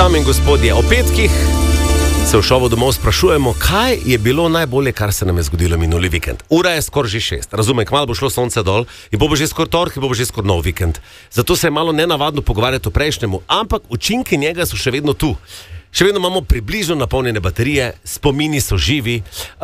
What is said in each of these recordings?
Dame in gospodje, o petkih se v šovu domov sprašujemo, kaj je bilo najbolje, kar se nam je zgodilo minuli vikend. Ura je skoraj že 6, razumem, kmalu bo šlo sonce dol in bo že skoraj torek in bo že skoraj nov vikend. Zato se je malo nenavadno pogovarjati o prejšnjemu, ampak učinki njega so še vedno tu. Še vedno imamo približno napolnjene baterije, spomini so živi,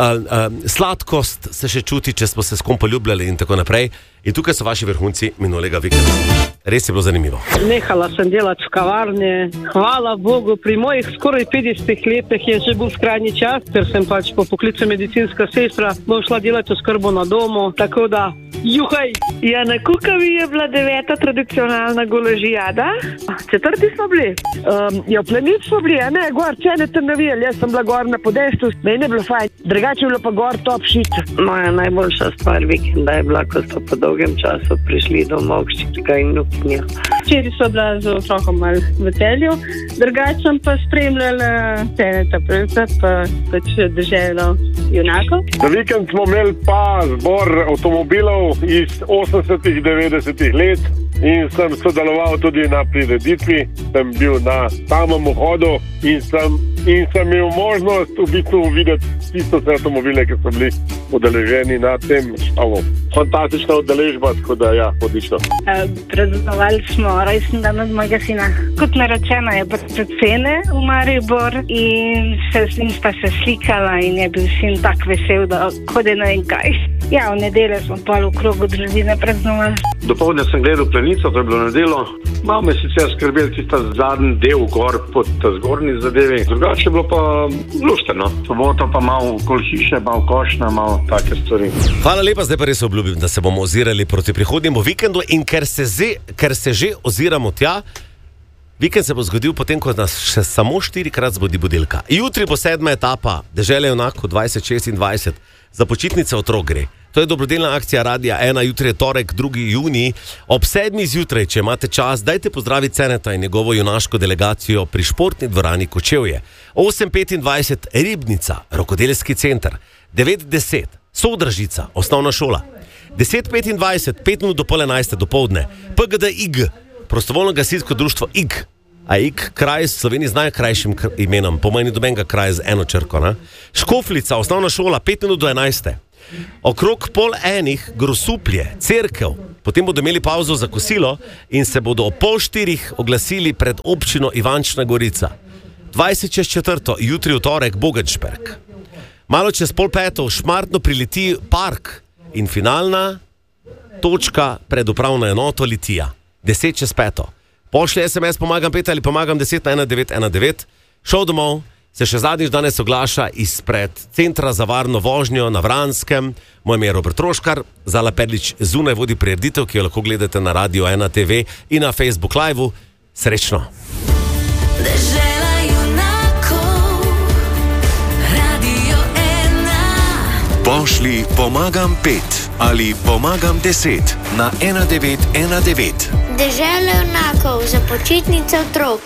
sladkost se še čuti, če smo se s kom poljubljali in tako naprej. In tukaj so vaši vrhunci minulega vikenda. Res je bilo zanimivo. Nehala sem delati v kavarni. Hvala Bogu, pri mojih skoraj 50 letih je že bil skrajni čas, ker sem pač po poklicu medicinska sestra, bom šla delati oskrbo na domu, tako da juhaj! Ja, na Kukavi je bila 9. tradicionalna golažijada. 4. smo bili. Ja, v Plenici smo bili, ne, gor, cene tam navijali, jaz sem bila gor na podestu, meni je bilo fajn, drugače je bilo pa gor top shit. Moja najboljša stvar vikenda je bila, ko so po dolgem času prišli domov Ščitka in Nuknja. Včeraj so bila z otrokom malo v Celju, drugače sem pa spremljala Teneta Prevca, pa pač Deželo junakov. Za vikend smo imeli pa zbor avtomobilov iz 80-ih, 90-ih let in sem sodeloval tudi na prireditvi, sem bil na samem vhodu in sem imel možnost v bistvu videti tisto vse avtomobile, ki so bili udeleženi na tem šovu. Fantastična udeležba, tako da ja, odlično. Praznovali smo rojstni dan od mojega sina. Kot naročeno je prišel cene v Maribor in sta se slikala in je bil sin tak vesel, da hodi ne vem kaj. Ja, v nedeljo smo pa v krogu družine praznovali. Dopoldne sem gledal Plenico, to je bilo nedeljo. Malo me sicer skrbel tista zadnji del gor pod zgornji zadevi. Drugače je bilo pa lušteno. Soboto pa malo okoli hiše, malo košna, malo take stvari. Hvala lepa, zdaj pa res obljubim, da se bomo ozirali proti prihodnjemu vikendu in ker se že oziramo tja, vikend se bo zgodil potem, ko nas še samo 4-krat zbudi budilka. Jutri bo 7. etapa Dežele junakov 2026, za počitnice otrok gre. To je dobrodelna akcija Radia 1, jutri je torek, 2. junij. Ob 7. zjutraj, če imate čas, dajte pozdraviti Ceneta in njegovo junaško delegacijo pri športni dvorani Kočevje. 8:25 Ribnica, rokodelski center. 9:10 Sodražica, osnovna šola. 10:25, 5 minut do pol 11 dopoldne, PGD IG, prostovoljno gasilsko društvo IG. A IG, kraj s Sloveniji z najkrajšim imenom, pomeni dobenega kraja z eno črko, ne? Škoflica, osnovna šola, 5 minut do 11. Okrog 3:30 Grosuplje, cerkev, potem bodo imeli pauzo za kosilo in se bodo ob 3:30 oglasili pred občino Ivančna Gorica. 20:04, jutri v torek Bogenšperk. Malo čez 4:30 Šmartno prileti Park in finalna točka pred upravno enoto Litija. 10:05. Pošlji SMS pomagam 5 ali pomagam 10 na 1919. Šel domov se še zadnjič danes oglaša izpred Centra za varno vožnjo na Vranskem. Moje ime je Robert Troškar, Zala Perlič zunaj vodi prireditev, ki jo lahko gledate na Radio 1 TV in na Facebook Live-u. Srečno! Pošlji pomagam 5 ali pomagam 10 na 1919. Dežela junakov za počitnice otrok.